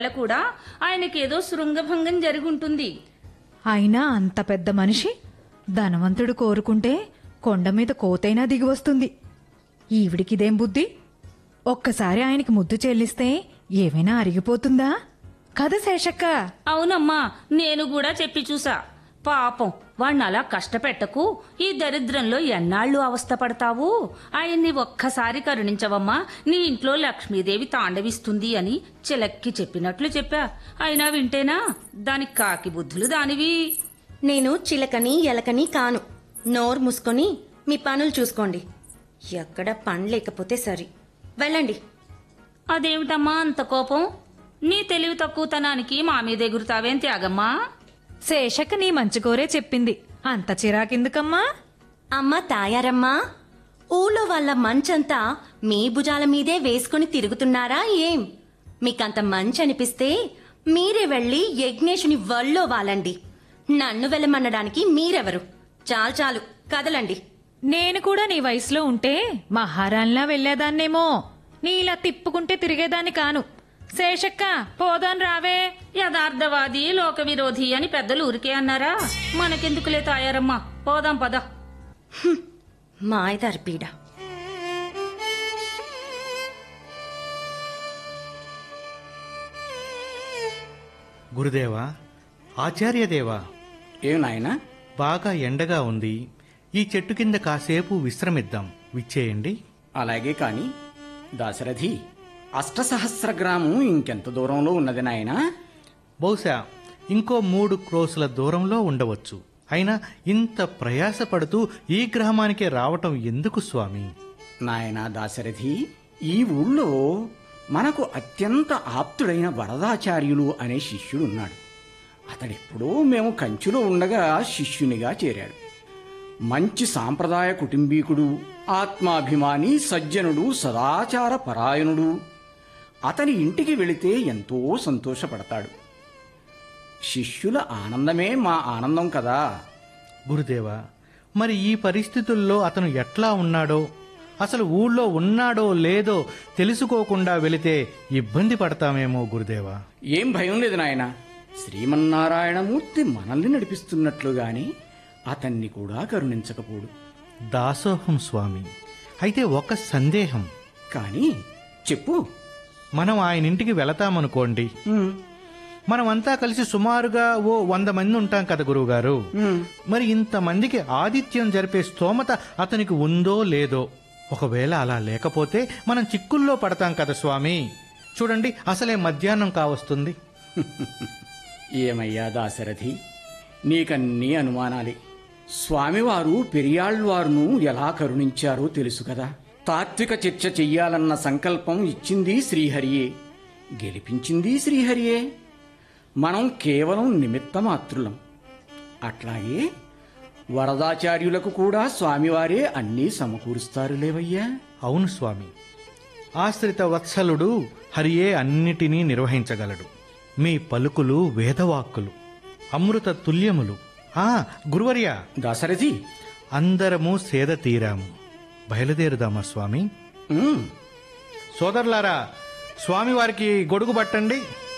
కూడా ఆయనకేదో శృంగభంగం జరుగుంటుంది. అయినా అంత పెద్ద మనిషి ధనవంతుడు కోరుకుంటే కొండ మీద కోతైనా దిగి వస్తుంది. ఈవిడికిదేం బుద్ధి? ఒక్కసారి ఆయనకి ముద్దు చెల్లిస్తే ఏమైనా అరిగిపోతుందా? కథ శేషక్క. అవునమ్మా, నేను కూడా చెప్పి చూసా. పాపం వాణ్ణి అలా కష్టపెట్టకు. ఈ దరిద్రంలో ఎన్నాళ్ళు అవస్థపడతావు? ఆయన్ని ఒక్కసారి కరుణించవమ్మా, నీ ఇంట్లో లక్ష్మీదేవి తాండవిస్తుంది అని చిలక్కి చెప్పినట్లు చెప్పా. అయినా వింటేనా? దానికి కాకి బుద్ధులు దానివి. నేను చిలకని ఎలకని కాను. నోరు మూసుకొని మీ పనులు చూసుకోండి. ఎక్కడ పని లేకపోతే సరి. వెళ్ళండి. అదేమిటమ్మా అంత కోపం? నీ తెలివి తక్కువతనానికి మా మీద ఎగురుతావేం త్యాగమ్మా? శేషక్క నీ మంచి కోరే చెప్పింది, అంత చిరాకెందుకమ్మా? అమ్మ తాయారమ్మా, ఊళ్ళో వాళ్ళ మంచంతా మీ భుజాల మీదే వేసుకుని తిరుగుతున్నారా ఏం? మీకంత మంచి అనిపిస్తే మీరే వెళ్ళి యజ్ఞేశుని వల్లో వాలండి. నన్ను వెళ్ళమనడానికి మీరెవరు? చాలు చాలు, కదలండి. నేను కూడా నీ వయసులో ఉంటే మహారాణిలా వెళ్లేదాన్నేమో. నీ ఇలా తిప్పుకుంటే తిరిగేదాన్ని కాను. శేషక్క, పోదాన్ రావే. యథార్థవాది లోక విరోధి అని పెద్దలు ఊరికే అన్నారా? మనకెందుకులే తాయారమ్మా, పోదాం పద. మాయదారిపీడ. గురుదేవా, ఆచార్యదేవా, ఏం నాయనా? బాగా ఎండగా ఉంది. ఈ చెట్టు కింద కాసేపు విశ్రమిద్దాం, విచ్చేయండి. అలాగే కాని దాశరథి, అష్టసహస్రగ్రామం ఇంకెంత దూరంలో ఉన్నది నాయనా? బహుశా ఇంకో 3 క్రోసుల దూరంలో ఉండవచ్చు. అయినా ఇంత ప్రయాసపడుతూ ఈ గ్రామానికే రావటం ఎందుకు స్వామి? నాయనా దాశరథి, ఈ ఊళ్ళో మనకు అత్యంత ఆప్తుడైన వరదాచార్యులు అనే శిష్యుడున్నాడు. అతడెప్పుడో మేము కంచిలో ఉండగా శిష్యునిగా చేరాడు. మంచి సాంప్రదాయ కుటుంబీకుడు, ఆత్మాభిమాని, సజ్జనుడు, సదాచార పరాయణుడు. అతని ఇంటికి వెళితే ఎంతో సంతోషపడతాడు. శిష్యుల ఆనందమే మా ఆనందం కదా. గురుదేవా, మరి ఈ పరిస్థితుల్లో అతను ఎట్లా ఉన్నాడో, అసలు ఊళ్ళో ఉన్నాడో లేదో తెలుసుకోకుండా వెళితే ఇబ్బంది పడతామేమో గురుదేవా. ఏం భయం లేదు నాయన. శ్రీమన్నారాయణమూర్తి మనల్ని నడిపిస్తున్నట్లుగానే అతన్ని కూడా కరుణించకపోడు. దాసోహం స్వామి. అయితే ఒక సందేహం. కాని చెప్పు. మనం ఆయన ఇంటికి వెళతామనుకోండి, మనమంతా కలిసి సుమారుగా ఓ 100 మంది ఉంటాం కదా గురువుగారు. మరి ఇంతమందికి ఆతిథ్యం జరిపే స్తోమత అతనికి ఉందో లేదో? ఒకవేళ అలా లేకపోతే మనం చిక్కుల్లో పడతాం కదా స్వామి. చూడండి, అసలే మధ్యాహ్నం కావస్తుంది. ఏమయ్యా దాశరథి, నీకన్నీ అనుమానాలే. స్వామివారు పెరియాళ్వారును ఎలా కరుణించారో తెలుసు కదా. తాత్విక చర్చ చెయ్యాలన్న సంకల్పం ఇచ్చింది శ్రీహరియే, గెలిపించింది శ్రీహరియే. మనం కేవలం నిమిత్తమాత్రులం. అట్లాగే వరదాచార్యులకు కూడా స్వామివారే అన్నీ సమకూరుస్తారు లేవయ్యా. అవును స్వామి, ఆశ్రిత వత్సలుడు హరియే అన్నిటినీ నిర్వహించగలడు. మీ పలుకులు వేదవాక్కులు, అమృత తుల్యములు. గురువర్య దాశరథి, అందరము సేద తీరాము. బయలుదేరుదామా స్వామి? సోదరులారా, స్వామివారికి గొడుగు పట్టండి.